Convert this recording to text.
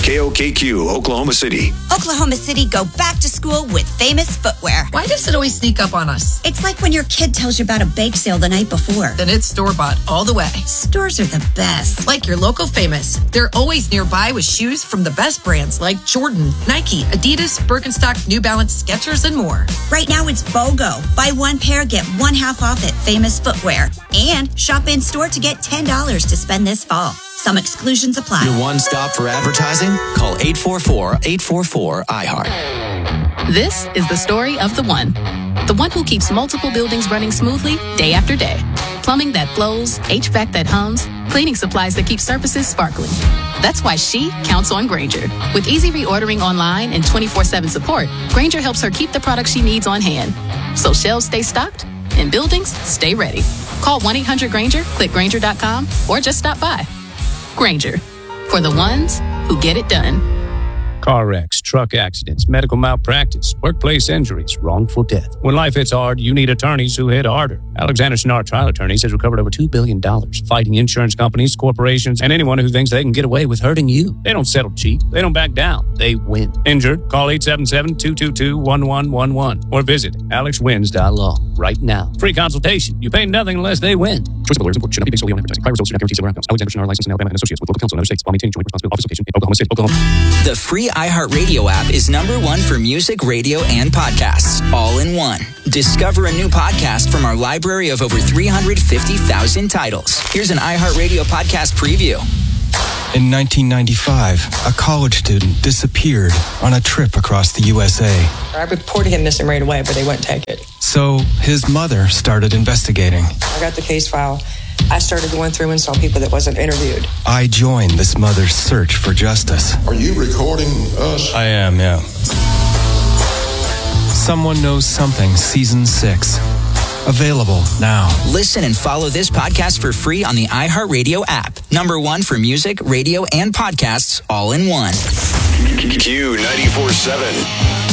KOKQ, Oklahoma City. Oklahoma City, go back to school with Famous Footwear. Why does it always sneak up on us? It's like when your kid tells you about a bake sale the night before. Then it's store-bought all the way. Stores are the best. Like your local Famous. They're always nearby with shoes from the best brands like Jordan, Nike, Adidas, Birkenstock, New Balance, Skechers, and more. Right now it's BOGO. Buy one pair, get one half off at Famous Footwear. And shop in store to get $10 to spend this fall. Some exclusions apply. Your one stop for advertising? Call 844-844-iHeart. This is the story of the one who keeps multiple buildings running smoothly day after day. Plumbing that flows, HVAC that hums, cleaning supplies that keep surfaces sparkling. That's why she counts on Grainger. With easy reordering online and 24/7 support, Grainger helps her keep the products she needs on hand. So shelves stay stocked and buildings stay ready. Call 1-800-GRAINGER, click Grainger.com, or just stop by. Grainger, for the ones who get it done. Car wrecks, truck accidents, medical malpractice, workplace injuries, wrongful death. When life hits hard, you need attorneys who hit harder. Alexander Schnarr Trial Attorneys has recovered over $2 billion, fighting insurance companies, corporations, and anyone who thinks they can get away with hurting you. They don't settle cheap. They don't back down. They win. Injured? Call 877-222-1111 or visit alexwins.law right now. Free consultation. You pay nothing unless they win. Choice of lawyers and should not be based solely on advertising. Prior results do not guarantee similar outcomes. Alexander Schnarr, licensed in Alabama and Associates with local counsel in other states while maintaining joint responsibility office location in Oklahoma City, Oklahoma. The free iHeartRadio app is #1 for music, radio, and podcasts, all in one. Discover a new podcast from our library of over 350,000 titles. Here's an iHeartRadio podcast preview. In 1995, a college student disappeared on a trip across the USA. I reported him missing right away, but they wouldn't take it. So his mother started investigating. I got the case file. I started going through and saw people that wasn't interviewed. I joined this mother's search for justice. Are you recording us? I am, yeah. Someone Knows Something, Season 6. Available now. Listen and follow this podcast for free on the iHeartRadio app. #1 for music, radio, and podcasts, all in one. Q 94.7.